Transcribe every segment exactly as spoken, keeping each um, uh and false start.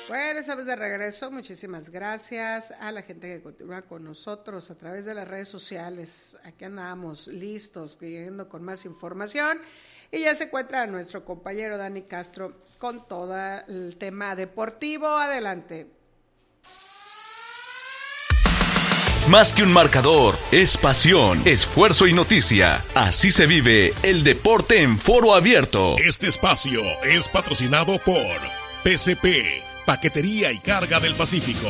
Bueno, estamos de regreso. Muchísimas gracias a la gente que continúa con nosotros a través de las redes sociales. Aquí andamos listos, pidiendo con más información. Y ya se encuentra nuestro compañero Dani Castro con todo el tema deportivo. Adelante. Más que un marcador, es pasión, esfuerzo y noticia. Así se vive el deporte en Foro Abierto. Este espacio es patrocinado por P C P, Paquetería y Carga del Pacífico.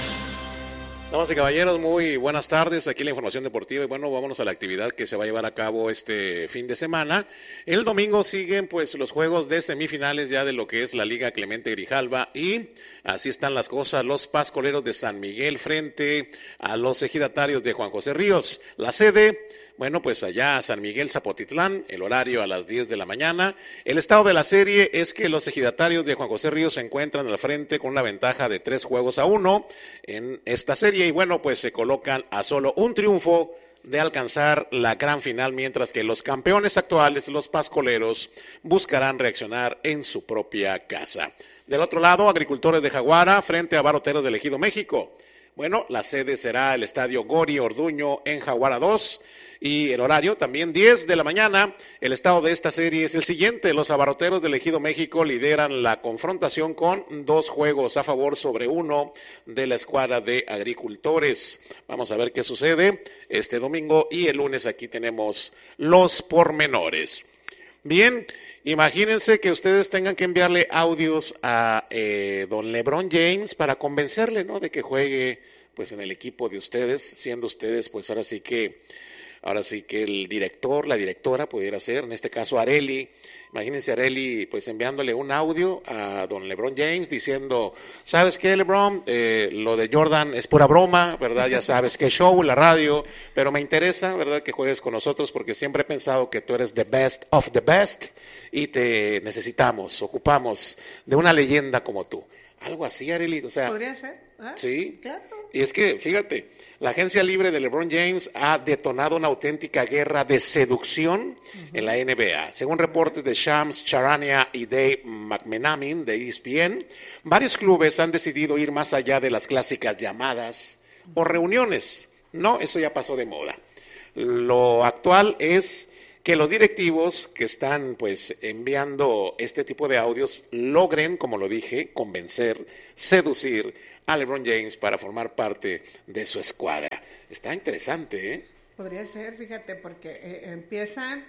Damas y caballeros, muy buenas tardes. Aquí la información deportiva y bueno, vámonos a la actividad que se va a llevar a cabo este fin de semana. El domingo siguen pues los juegos de semifinales ya de lo que es la Liga Clemente Grijalva y así están las cosas. Los Pascoleros de San Miguel frente a los Ejidatarios de Juan José Ríos. La sede, bueno, pues allá San Miguel Zapotitlán, el horario a las diez de la mañana. El estado de la serie es que los Ejidatarios de Juan José Ríos se encuentran al frente con una ventaja de tres juegos a uno en esta serie y bueno, pues se colocan a solo un triunfo de alcanzar la gran final, mientras que los campeones actuales, los Pascoleros, buscarán reaccionar en su propia casa. Del otro lado, Agricultores de Jaguara frente a Baroteros del Ejido México. Bueno, la sede será el Estadio Gori Orduño en Jaguara dos. Y el horario también diez de la mañana. El estado de esta serie es el siguiente. Los Abarroteros del Ejido México lideran la confrontación con dos juegos a favor sobre uno de la escuadra de Agricultores. Vamos a ver qué sucede este domingo y el lunes aquí tenemos los pormenores. Bien, imagínense que ustedes tengan que enviarle audios a eh, don LeBron James para convencerle, ¿no?, de que juegue pues en el equipo de ustedes, siendo ustedes pues ahora sí que Ahora sí que el director, la directora pudiera ser, en este caso Arely. Imagínense Arely pues enviándole un audio a don LeBron James diciendo, ¿sabes qué, LeBron? Eh, lo de Jordan es pura broma, ¿verdad? Ya sabes que show, la radio, pero me interesa, ¿verdad?, que juegues con nosotros porque siempre he pensado que tú eres the best of the best y te necesitamos, ocupamos de una leyenda como tú. Algo así, Arely, o sea. ¿Podría ser? ¿Ah? Sí, claro. Y es que, fíjate, la agencia libre de LeBron James ha detonado una auténtica guerra de seducción uh-huh. en la N B A. Según reportes de Shams Charania y Dave McMenamin de E S P N, varios clubes han decidido ir más allá de las clásicas llamadas uh-huh. o reuniones. No, eso ya pasó de moda. Lo actual es que los directivos que están pues enviando este tipo de audios logren, como lo dije, convencer, seducir a LeBron James para formar parte de su escuadra. Está interesante, ¿eh? Podría ser, fíjate, porque eh, empiezan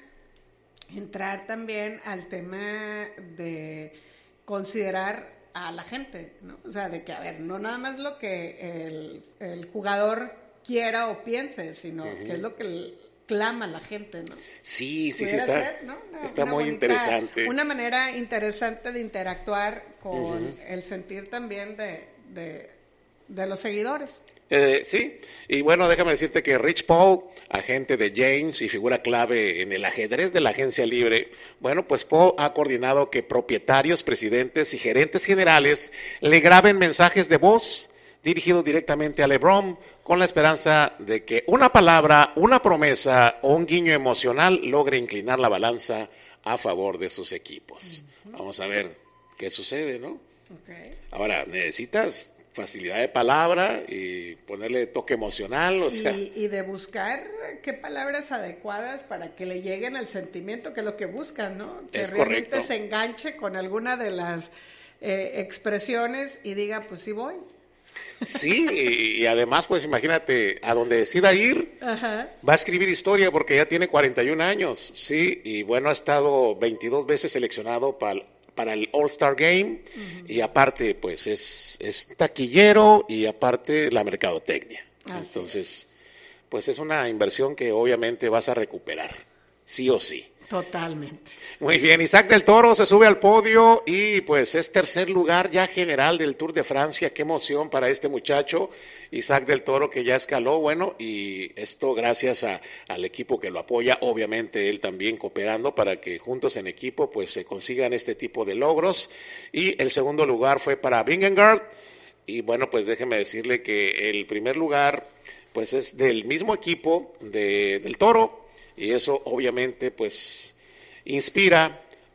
a entrar también al tema de considerar a la gente, ¿no? O sea, de que, a ver, no nada más lo que el, el jugador quiera o piense, sino uh-huh. que es lo que el, clama la gente, ¿no? Sí, sí, sí, está, ser, ¿no? una, está una muy bonita, interesante. Una manera interesante de interactuar con uh-huh. el sentir también de, de, de los seguidores. Eh, sí, y bueno, déjame decirte que Rich Paul, agente de James y figura clave en el ajedrez de la agencia libre, bueno, pues Paul ha coordinado que propietarios, presidentes y gerentes generales le graben mensajes de voz dirigidos directamente a LeBron, con la esperanza de que una palabra, una promesa o un guiño emocional logre inclinar la balanza a favor de sus equipos. Uh-huh. Vamos a ver qué sucede, ¿no? Okay. Ahora, necesitas facilidad de palabra y ponerle toque emocional, o y, sea. Y de buscar qué palabras adecuadas para que le lleguen al sentimiento, que es lo que buscan, ¿no? Que es realmente correcto. Se enganche con alguna de las eh, expresiones y diga, pues sí voy. Sí, y, y además, pues imagínate, a donde decida ir, Ajá. va a escribir historia porque ya tiene cuarenta y un años, sí, y bueno, ha estado veintidós veces seleccionado para, para el All-Star Game, uh-huh. y aparte, pues es, es taquillero y aparte la mercadotecnia. Así Entonces, es. pues es una inversión que obviamente vas a recuperar, sí o sí. Totalmente. Muy bien, Isaac del Toro se sube al podio y pues es tercer lugar ya general del Tour de Francia. Qué emoción para este muchacho, Isaac del Toro, que ya escaló, bueno, y esto gracias a, al equipo que lo apoya, obviamente él también cooperando para que juntos en equipo pues se consigan este tipo de logros. Y el segundo lugar fue para Vingegaard y bueno, pues déjeme decirle que el primer lugar pues es del mismo equipo de, del Toro. Y eso obviamente pues inspira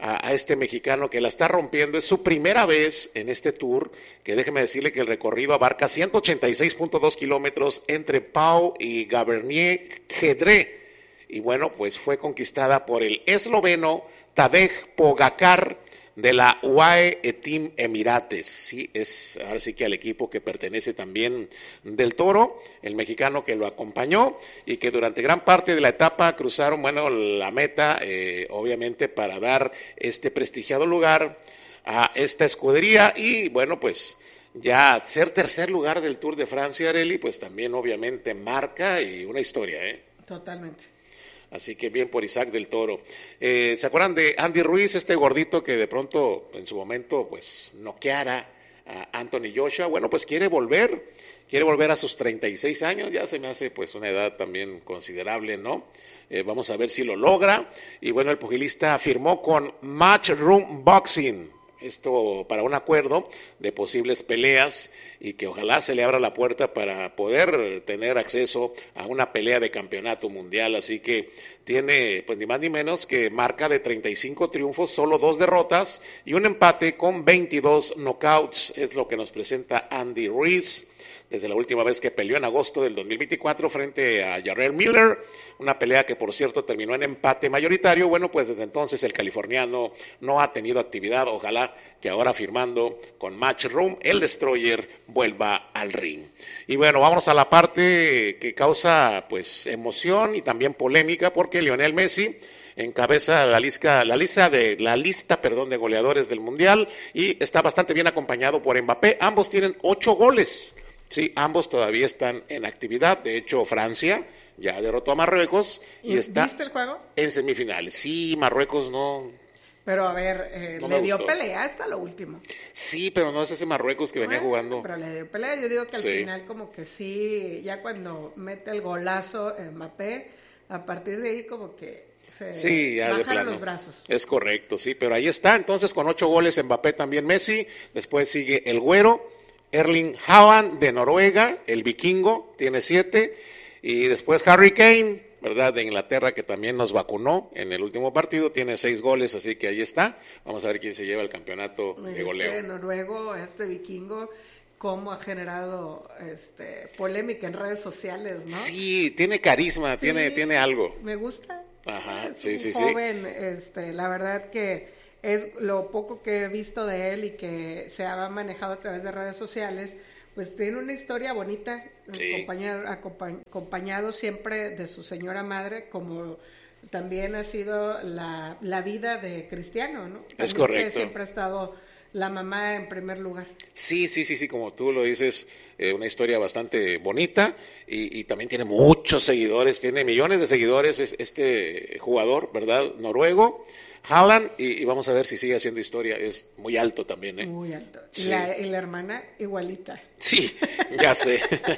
a, a este mexicano que la está rompiendo. Es su primera vez en este Tour, que déjeme decirle que el recorrido abarca ciento ochenta y seis punto dos kilómetros entre Pau y Gavernier-Gedré. Y bueno, pues fue conquistada por el esloveno Tadej Pogačar de la U A E Team Emirates. Sí, es ahora sí que al equipo que pertenece también del Toro, el mexicano que lo acompañó y que durante gran parte de la etapa cruzaron, bueno, la meta, eh, obviamente para dar este prestigiado lugar a esta escudería y bueno, pues ya ser tercer lugar del Tour de Francia, Arely, pues también obviamente marca y una historia, ¿eh? Totalmente. Así que bien por Isaac del Toro. Eh, ¿Se acuerdan de Andy Ruiz, este gordito que de pronto en su momento pues noqueara a Anthony Joshua? Bueno, pues quiere volver, quiere volver a sus treinta y seis años, ya se me hace pues una edad también considerable, ¿no? Eh, vamos a ver si lo logra. Y bueno, el pugilista firmó con Matchroom Boxing, esto para un acuerdo de posibles peleas y que ojalá se le abra la puerta para poder tener acceso a una pelea de campeonato mundial. Así que tiene pues ni más ni menos que marca de treinta y cinco triunfos, solo dos derrotas y un empate con veintidós knockouts, es lo que nos presenta Andy Ruiz. Desde la última vez que peleó en agosto del dos mil veinticuatro frente a Jarrell Miller, una pelea que por cierto terminó en empate mayoritario. Bueno, pues desde entonces el californiano no ha tenido actividad. Ojalá que ahora firmando con Matchroom, el Destroyer vuelva al ring. Y bueno, vamos a la parte que causa pues emoción y también polémica, porque Lionel Messi encabeza la lista, la lista de la lista, perdón, de goleadores del Mundial y está bastante bien acompañado por Mbappé. Ambos tienen ocho goles. Sí, ambos todavía están en actividad. De hecho, Francia ya derrotó a Marruecos y, ¿Y está ¿Viste el juego? En semifinales. Sí, Marruecos no. Pero a ver, eh, no le dio gustó. pelea hasta lo último. Sí, pero no es ese Marruecos que venía Bueno, jugando. Pero le dio pelea. Yo digo que al Sí. final como que sí, ya cuando mete el golazo Mbappé, a partir de ahí como que se Sí, ya de bajan plano. los brazos. Es correcto, sí, pero ahí está. Entonces, con ocho goles Mbappé, también Messi. Después sigue el Güero, Erling Haaland de Noruega, el vikingo, tiene siete. Y después Harry Kane, ¿verdad?, de Inglaterra, que también nos vacunó en el último partido, tiene seis goles, así que ahí está. Vamos a ver quién se lleva el campeonato de goleo. Este noruego, este vikingo, cómo ha generado este polémica en redes sociales, ¿no? Sí, tiene carisma, Sí, tiene, tiene algo. Me gusta. Ajá, es sí, un sí, sí. joven, este, la verdad que es lo poco que he visto de él y que se ha manejado a través de redes sociales, pues tiene una historia bonita, Sí. acompañado, acompañ- acompañado siempre de su señora madre, como también ha sido la, la vida de Cristiano, ¿no? También Es que correcto. siempre ha estado la mamá en primer lugar. Sí, sí, sí, sí, como tú lo dices, eh, una historia bastante bonita y, y también tiene muchos seguidores, tiene millones de seguidores es- este jugador, ¿verdad?, noruego, Haaland, y, y vamos a ver si sigue haciendo historia, es muy alto también, ¿eh? Muy alto. Sí. Y, la, y la hermana igualita. Sí, ya sé.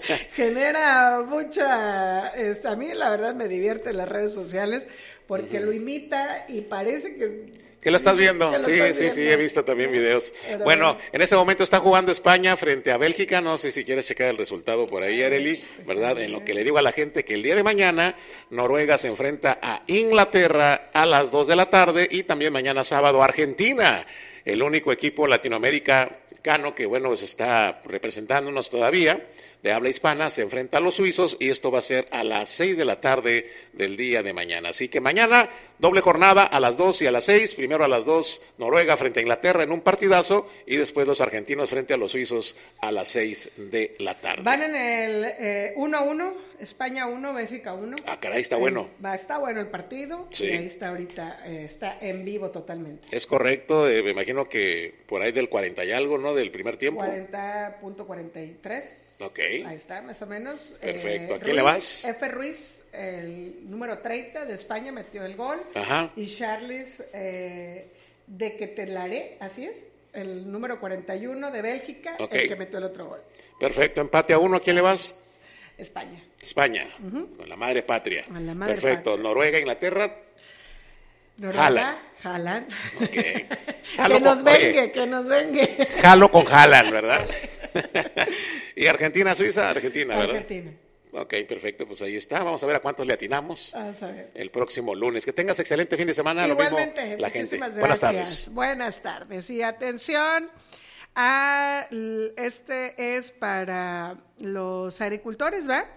Genera mucha, este, a mí la verdad me divierte en las redes sociales porque lo imita y parece que... ¿Qué lo estás viendo? que lo Sí, estás sí, sí, viendo. he visto también videos. Pero Bueno, bueno. en este momento está jugando España frente a Bélgica, no sé si quieres checar el resultado por ahí, Arely, ¿verdad? En lo que le digo a la gente que el día de mañana Noruega se enfrenta a Inglaterra a las dos de la tarde y también mañana sábado Argentina, el único equipo latinoamericano que, bueno, pues está representándonos todavía, de habla hispana, se enfrenta a los suizos y esto va a ser a las seis de la tarde del día de mañana. Así que mañana doble jornada a las dos y a las seis, primero a las dos Noruega frente a Inglaterra en un partidazo y después los argentinos frente a los suizos a las seis de la tarde. Van en el eh, uno a uno, España uno, Bélgica uno. Ah, caray, está bueno. Va, está bueno el partido Sí. y ahí está ahorita, eh, está en vivo totalmente. Es correcto, eh, me imagino que por ahí del cuarenta y algo, ¿no?, del primer tiempo. cuarenta punto cuarenta y tres. Ok. Ahí está, más o menos. Perfecto. ¿A Eh, quién le Ruiz, vas? F. Ruiz, el número treinta de España, metió el gol. Ajá. Y Charles eh, de Ketelare, así es, el número cuarenta y uno de Bélgica, Ok. el que metió el otro gol. Perfecto, empate a uno, ¿a quién le vas? España. España, con la madre patria. A la madre Perfecto, patria. Noruega, Inglaterra. Noruega, Haaland. Haaland. Ok. que Jalo nos con- vengue, oye, que nos vengue. Jalo con Haaland, ¿verdad? Y Argentina, Suiza, Argentina, ¿verdad? Argentina. Ok, perfecto, pues ahí está. Vamos a ver a cuántos le atinamos Vamos a ver. el próximo lunes. Que tengas excelente fin de semana. Igualmente, lo mismo la gente. muchísimas Buenas gracias. tardes. Buenas tardes. Y atención, a, este es para los agricultores, ¿va?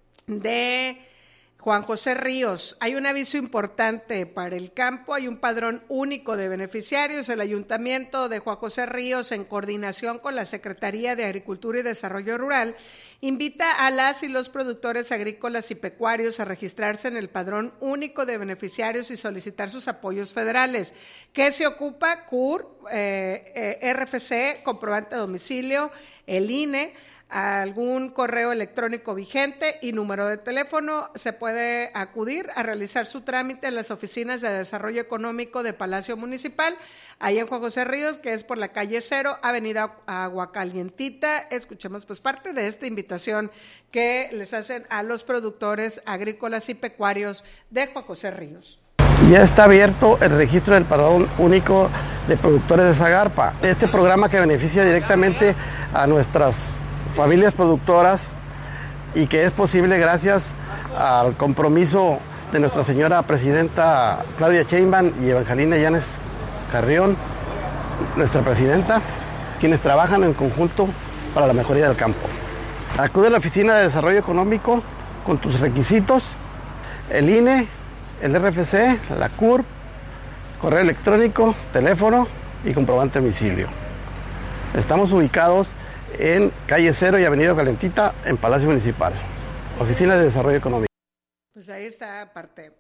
De Juan José Ríos. Hay un aviso importante para el campo, hay un padrón único de beneficiarios. El Ayuntamiento de Juan José Ríos, en coordinación con la Secretaría de Agricultura y Desarrollo Rural, invita a las y los productores agrícolas y pecuarios a registrarse en el padrón único de beneficiarios y solicitar sus apoyos federales. ¿Qué se ocupa? C U R, eh, eh, R F C, comprobante de domicilio, el I N E, algún correo electrónico vigente y número de teléfono. Se puede acudir a realizar su trámite en las oficinas de desarrollo económico de Palacio Municipal, ahí en Juan José Ríos, que es por la calle Cero, avenida Aguacalientita. Escuchemos pues parte de esta invitación que les hacen a los productores agrícolas y pecuarios de Juan José Ríos. Ya está abierto el registro del padrón único de productores de Zagarpa. Este programa que beneficia directamente a nuestras familias productoras y que es posible gracias al compromiso de nuestra señora presidenta Claudia Sheinbaum y Evangelina Llanes Carrión, nuestra presidenta, quienes trabajan en conjunto para la mejoría del campo. Acude a la Oficina de Desarrollo Económico con tus requisitos, el I N E, el R F C, la C U R, correo electrónico, teléfono y comprobante de domicilio. Estamos ubicados en calle Cero y avenida Calentita, en Palacio Municipal, Oficina de Desarrollo Económico. Pues ahí está parte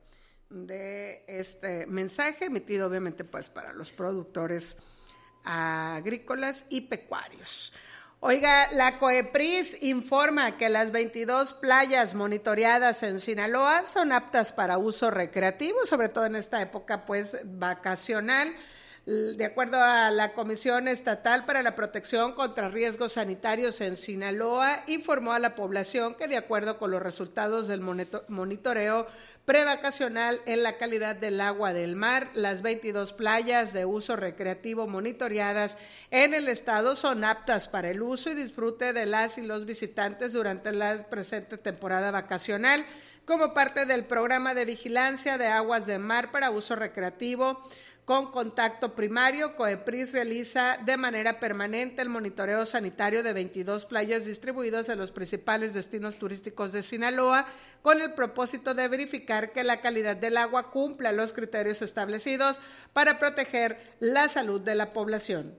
de este mensaje emitido obviamente pues para los productores agrícolas y pecuarios. Oiga, la COEPRIS informa que las veintidós playas monitoreadas en Sinaloa son aptas para uso recreativo, sobre todo en esta época pues vacacional. De acuerdo a la Comisión Estatal para la Protección contra Riesgos Sanitarios en Sinaloa, informó a la población que de acuerdo con los resultados del monitoreo prevacacional en la calidad del agua del mar, las veintidós playas de uso recreativo monitoreadas en el estado son aptas para el uso y disfrute de las y los visitantes durante la presente temporada vacacional, como parte del programa de vigilancia de aguas de mar para uso recreativo. Con contacto primario, COEPRIS realiza de manera permanente el monitoreo sanitario de veintidós playas distribuidas en los principales destinos turísticos de Sinaloa, con el propósito de verificar que la calidad del agua cumpla los criterios establecidos para proteger la salud de la población.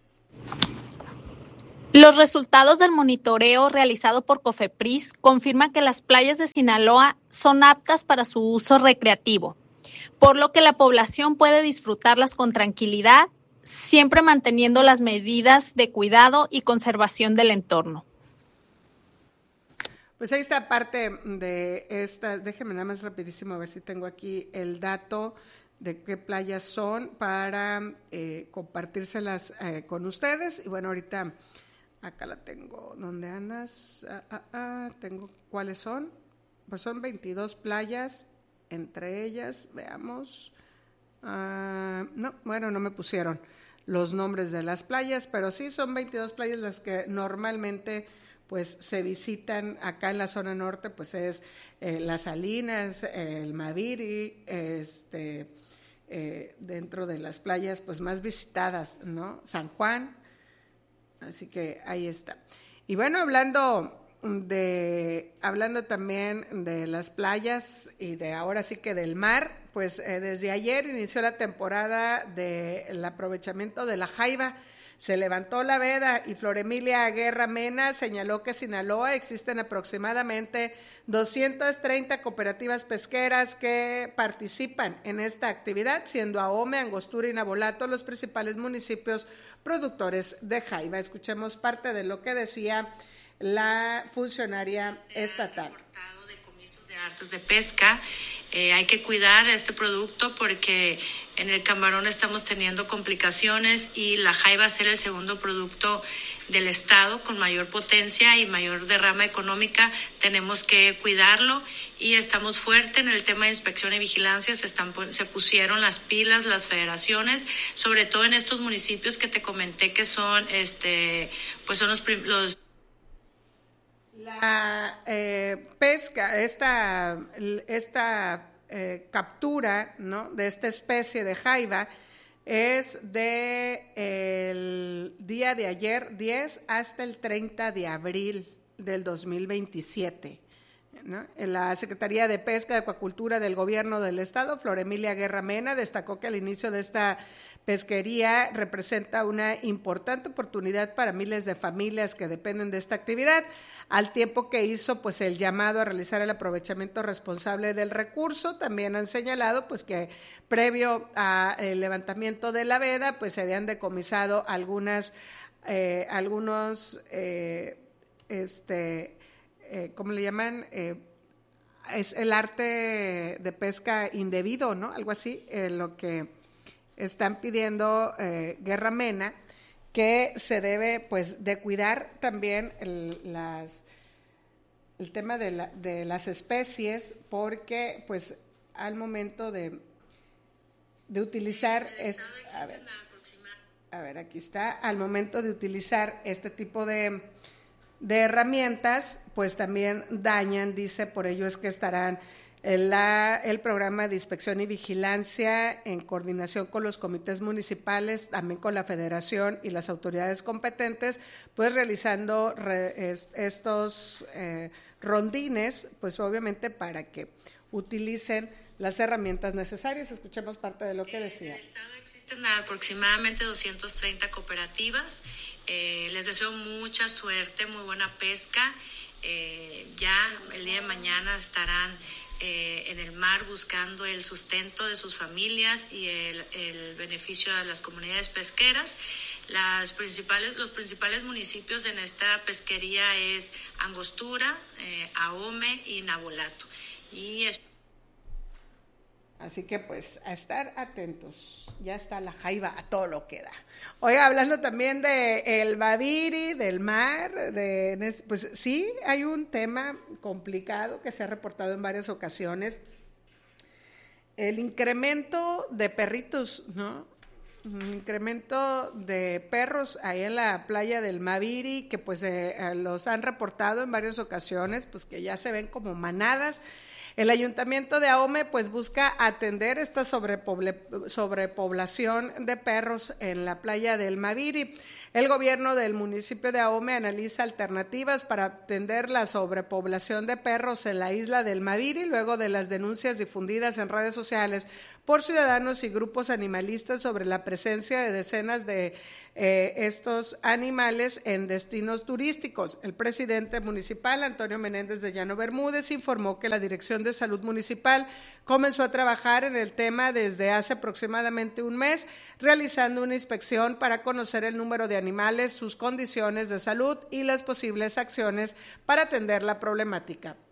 Los resultados del monitoreo realizado por COFEPRIS confirman que las playas de Sinaloa son aptas para su uso recreativo, por lo que la población puede disfrutarlas con tranquilidad, siempre manteniendo las medidas de cuidado y conservación del entorno. Pues ahí está parte de esta, déjenme nada más rapidísimo a ver si tengo aquí el dato de qué playas son para eh, compartírselas eh, con ustedes. Y bueno, ahorita acá la tengo, ¿dónde andas? Ah, ah, ah, tengo cuáles son, pues son veintidós playas. Entre ellas, veamos, uh, no, bueno, no me pusieron los nombres de las playas, pero sí son veintidós playas las que normalmente pues se visitan acá en la zona norte, pues es eh, Las Salinas, el Maviri, este, eh, dentro de las playas pues más visitadas, ¿no? San Juan, así que ahí está. Y bueno, hablando de hablando también de las playas y de ahora sí que del mar, pues eh, desde ayer inició la temporada del aprovechamiento de la jaiba. Se levantó la veda y Flor Emilia Guerra Mena señaló que en Sinaloa existen aproximadamente doscientas treinta cooperativas pesqueras que participan en esta actividad, siendo Ahome, Angostura y Nabolato los principales municipios productores de jaiba. Escuchemos parte de lo que decía la funcionaria estatal. De comisos de artes de pesca, eh, hay que cuidar este producto porque en el camarón estamos teniendo complicaciones y la jaiba va a ser el segundo producto del estado con mayor potencia y mayor derrama económica. Tenemos que cuidarlo y estamos fuertes en el tema de inspección y vigilancia. Se, están, se pusieron las pilas las federaciones, sobre todo en estos municipios que te comenté que son, este, pues son los, los La eh, pesca, esta, esta eh, captura, ¿no?, de esta especie de jaiba es de el día de ayer diez hasta el treinta de abril del dos mil veintisiete. ¿No? La Secretaría de Pesca y Acuacultura del Gobierno del Estado, Flor Emilia Guerra Mena, destacó que al inicio de esta pesquería representa una importante oportunidad para miles de familias que dependen de esta actividad, al tiempo que hizo pues el llamado a realizar el aprovechamiento responsable del recurso. También han señalado pues que previo al levantamiento de la veda pues se habían decomisado algunas eh, algunos eh, este Eh, ¿cómo le llaman? Eh, es el arte de pesca indebido, ¿no? Algo así, eh, lo que están pidiendo eh, Guerra Mena, que se debe, pues, de cuidar también el, las, el tema de, la, de las especies, porque, pues, al momento de, de utilizar, es, a ver, a ver, aquí está, al momento de utilizar este tipo de de herramientas, pues también dañan, dice, por ello es que estarán el, la, el programa de inspección y vigilancia en coordinación con los comités municipales, también con la federación y las autoridades competentes, pues realizando re, est, estos eh, rondines, pues obviamente para que utilicen las herramientas necesarias. Escuchemos parte de lo que decía. En el estado existen aproximadamente doscientas treinta cooperativas. Eh, les deseo mucha suerte, muy buena pesca. Eh, ya el día de mañana estarán eh, en el mar buscando el sustento de sus familias y el, el beneficio a las comunidades pesqueras. Las principales, los principales municipios en esta pesquería es Angostura, eh, Ahome y Nabolato. Y es Así que pues a estar atentos, ya está la jaiba a todo lo que da. Oiga, hablando también de el Maviri, del mar, de, pues sí, hay un tema complicado que se ha reportado en varias ocasiones, el incremento de perritos, ¿no? Un incremento de perros ahí en la playa del Maviri, que pues eh, los han reportado en varias ocasiones, pues que ya se ven como manadas. El Ayuntamiento de Ahome pues busca atender esta sobrepoblación de perros en la playa del Maviri. El gobierno del municipio de Ahome analiza alternativas para atender la sobrepoblación de perros en la isla del Maviri, luego de las denuncias difundidas en redes sociales por ciudadanos y grupos animalistas sobre la presencia de decenas de eh, estos animales en destinos turísticos. El presidente municipal, Antonio Menéndez de Llano Bermúdez, informó que la Dirección de Salud Municipal comenzó a trabajar en el tema desde hace aproximadamente un mes, realizando una inspección para conocer el número de animales, sus condiciones de salud y las posibles acciones para atender la problemática.